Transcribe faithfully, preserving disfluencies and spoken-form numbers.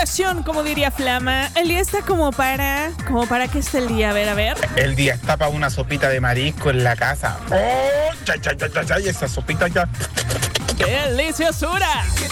colación, como diría Flama. El día está como para... ¿Como para qué está el día? A ver, a ver. El día está para una sopita de marisco en la casa. ¡Oh! ¡Chay, chay, chay, chay! Esa sopita ya... ¡Deliciosura!